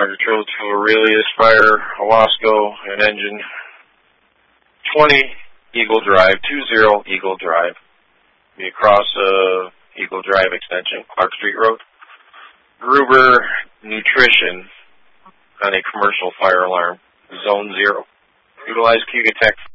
Roger Triple to Aurelius, fire, Owasco, and engine 20 Eagle Drive, 20 Eagle Drive. Be across Eagle Drive extension, Clark Street Road. Gruber Nutrition on a commercial fire alarm, Zone 0. Utilize Kuga Tech